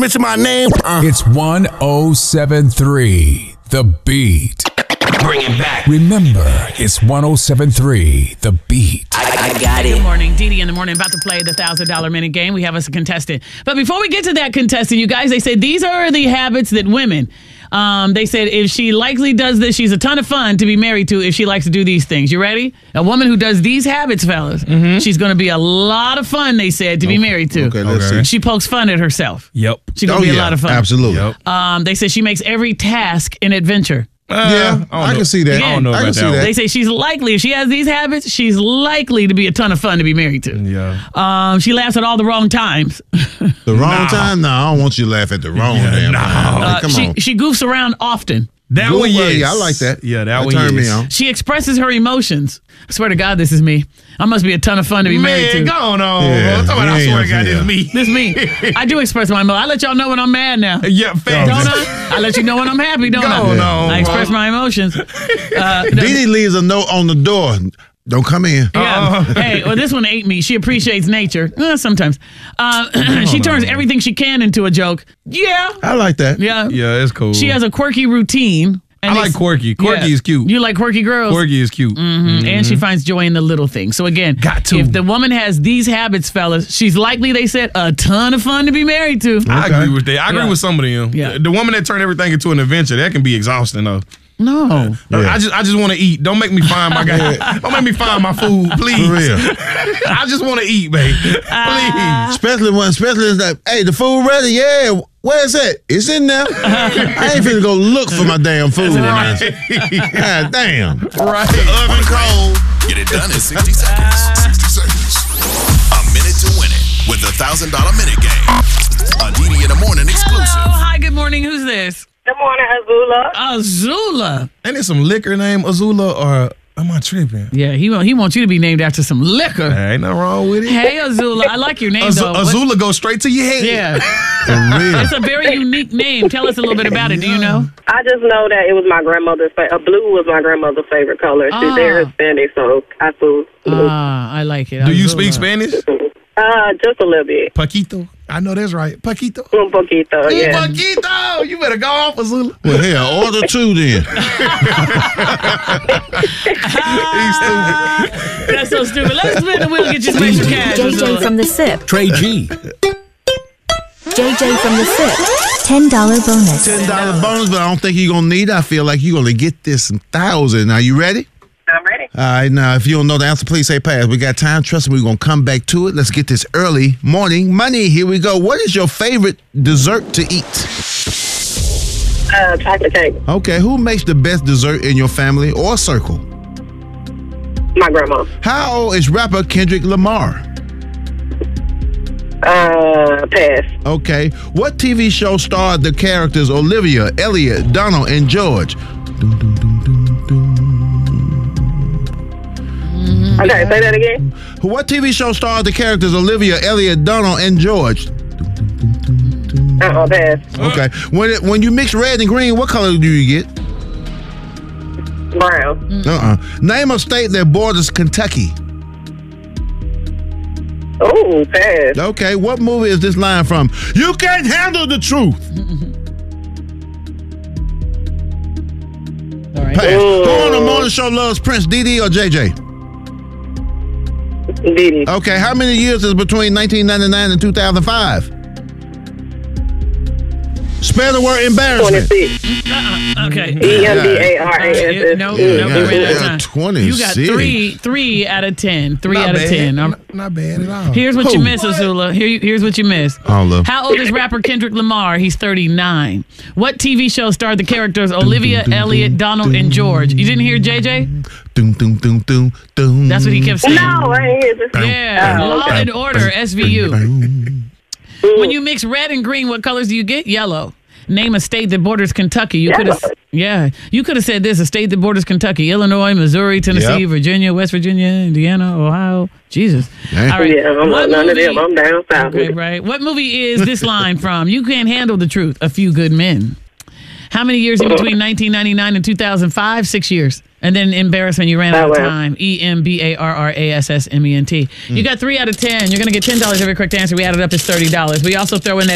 mention my name. It's 1073 The Beat. Bring it back. Remember, it's 1073 The Beat. I got it. Good morning. Dee Dee in the morning, about to play the $1,000 minute game. We have us a contestant. But before we get to that contestant, you guys, they said these are the habits that women, they said if she likely does this, she's a ton of fun to be married to if she likes to do these things. You ready? A woman who does these habits, fellas, she's going to be a lot of fun, they said, to be married to. Okay, let's see. She pokes fun at herself. Yep. She's going to be a lot of fun. Absolutely. Yep. They said she makes every task an adventure. I can see that. Again, I don't know about that one. They say she's likely, if she has these habits, she's likely to be a ton of fun to be married to. Yeah. She laughs at all the wrong times. The wrong time? No, I don't want you to laugh at the wrong damn time. Hey, come on. She goofs around often. That Good one, word. yes. Yeah, I like that. Yeah, That one turned yes. me on. She expresses her emotions. I swear to God, this is me. I must be a ton of fun to be married to. Man, go on. Yeah, Bro. Talk about I yeah, swear to God, yeah. it's me. This me. I do express my emotions. I let y'all know when I'm mad now. Yeah, fact. Don't I? I let you know when I'm happy, don't I? Go on, I express bro. my emotions. Dee Dee leaves a note on the door. Don't come in. Yeah. Hey, well, this one ate me. She appreciates nature. Sometimes. She turns everything she can into a joke. Yeah. I like that. Yeah. Yeah, it's cool. She has a quirky routine. I like quirky. Quirky Yeah. is cute. You like quirky girls? Quirky is cute. And she finds joy in the little things. So again, Got to. if the woman has these habits, fellas, she's likely, they said, a ton of fun to be married to. I agree with that. I agree Yeah. with some of them. Yeah. The woman that turned everything into an adventure, that can be exhausting though. No. Yeah. I just want to eat. Don't make me find my guy. Don't make me find my food, please. For real. I just want to eat, babe. Please. Especially it's like, hey, the food ready? Yeah. Where's it? It's in there. I ain't finna go look for my damn food. Right. God damn. Right. Oven cold. Get it done in 60 seconds. 60 seconds. A minute to win it with the $1,000 minute game. A Dee Dee in the morning exclusive. Hello. Hi, good morning. Who's this? Good morning, Azula. Azula. Ain't there some liquor named Azula or am I tripping? Yeah, he wants you to be named after some liquor. Ain't nothing wrong with it. Hey, Azula. I like your name, though. What- Azula goes straight to your head. Yeah. For real. It's a very unique name. Tell us a little bit about it. Do you know? I just know that it was my grandmother's blue was my grandmother's favorite color. She's very Hispanic, so I choose blue. I like it. Do you Azula. speak Spanish? Just a little bit. Paquito. I know that's right. Paquito. Un poquito, yeah. Paquito. You better go off, Azula. Well, hell, order two then. He's stupid. That's so stupid. Let's spin the wheel and get you some extra cash. JJ Azula. from the SIP. Trey G. JJ from the SIP. $10 bonus. $10 bonus, but I don't think you're going to need it. I feel like you're going to get this 1,000. Are you ready? I'm ready. All right, now, if you don't know the answer, please say pass. We got time. Trust me, we're going to come back to it. Let's get this early morning money. Here we go. What is your favorite dessert to eat? Chocolate cake. Okay, who makes the best dessert in your family or circle? My grandma. How old is rapper Kendrick Lamar? Pass. Okay, what TV show starred the characters Olivia, Elliot, Donald, and George? Okay, say that again. What TV show starred the characters Olivia, Elliot, Donald, and George? Pass. Okay, when you mix red and green, what color do you get? Brown. Name a state that borders Kentucky. Oh, pass. Okay, what movie is this line from? You can't handle the truth. All right. Pass. Who on the morning show loves Prince, Dee Dee or JJ? Diddy. Okay, how many years is between 1999 and 2005? Spell the word embarrassment. 26. Okay. EMBARASS. No, we ran out of time. 26. You got three out of 10. Three Not out of bad. 10. Not bad at all. Here's what you Who? miss, Azula. Here's what you miss. All of. How old is rapper Kendrick Lamar? He's 39. What TV show starred the characters Olivia, Elliot, Donald, and George? You didn't hear JJ? Doom, doom, doom, doom, doom. That's what he kept saying. No, I ain't hear this. Yeah, Oh, Law okay. and Order, SVU. When you mix red and green, what colors do you get? Yellow. Name a state that borders Kentucky. You could have, you could have said this: a state that borders Kentucky: Illinois, Missouri, Tennessee, Yep. Virginia, West Virginia, Indiana, Ohio. Jesus. Damn. All right. Yeah, I'm What not none of movie- them. I'm down south. Okay, right. What movie is this line from? You can't handle the truth. A Few Good Men. How many years in between 1999 and 2005? 6 years. And then embarrassment, you ran out of time. EMBARRASSMENT. You got 3 out of 10. You're going to get $10 every correct answer. We added up as $30. We also throw in that